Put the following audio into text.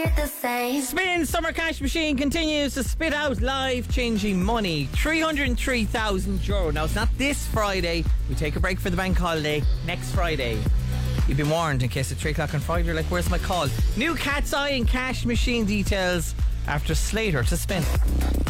Spin Summer Cash Machine continues to spit out life-changing money. €303,000. Now, it's not this Friday. We take a break for the bank holiday next Friday. You've been warned in case it's 3 o'clock on Friday. You're like, where's my call? New Cat's Eye and Cash Machine details after Slater to spin.